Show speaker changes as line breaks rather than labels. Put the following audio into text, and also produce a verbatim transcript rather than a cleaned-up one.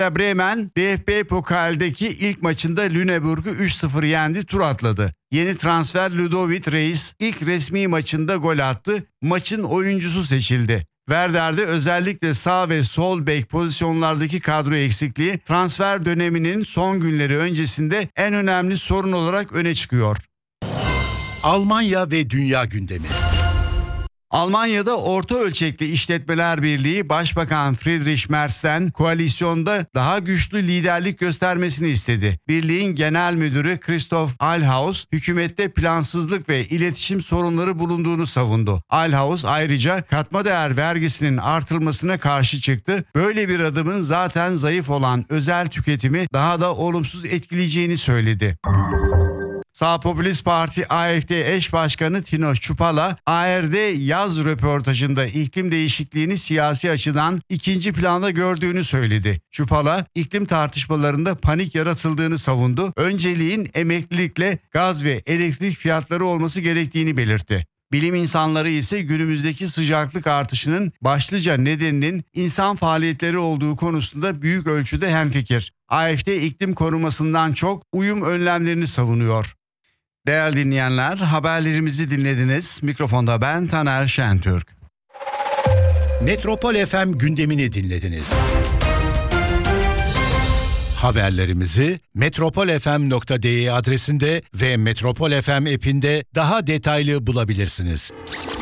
Bremen, D F B Pokal'deki ilk maçında Lüneburg'u üç sıfır yendi, tur atladı. Yeni transfer Ludovic Reis ilk resmi maçında gol attı, maçın oyuncusu seçildi. Werder'de özellikle sağ ve sol bek pozisyonlardaki kadro eksikliği transfer döneminin son günleri öncesinde en önemli sorun olarak öne çıkıyor.
Almanya ve dünya gündemi.
Almanya'da Orta Ölçekli İşletmeler Birliği Başbakan Friedrich Merz'ten koalisyonda daha güçlü liderlik göstermesini istedi. Birliğin genel müdürü Christoph Althaus, hükümette plansızlık ve iletişim sorunları bulunduğunu savundu. Althaus ayrıca katma değer vergisinin artırılmasına karşı çıktı. Böyle bir adımın zaten zayıf olan özel tüketimi daha da olumsuz etkileyeceğini söyledi. Sağ Popülist Parti A F D eş başkanı Tino Chrupalla, A R D yaz röportajında iklim değişikliğini siyasi açıdan ikinci planda gördüğünü söyledi. Chrupalla, iklim tartışmalarında panik yaratıldığını savundu. Önceliğin emeklilikle gaz ve elektrik fiyatları olması gerektiğini belirtti. Bilim insanları ise günümüzdeki sıcaklık artışının başlıca nedeninin insan faaliyetleri olduğu konusunda büyük ölçüde hemfikir. A F D iklim korumasından çok uyum önlemlerini savunuyor. Değerli dinleyenler, haberlerimizi dinlediniz. Mikrofonda ben Taner Şentürk.
Metropol F M gündemini dinlediniz. Haberlerimizi metropol f m nokta d e adresinde ve Metropol F M app'inde daha detaylı bulabilirsiniz.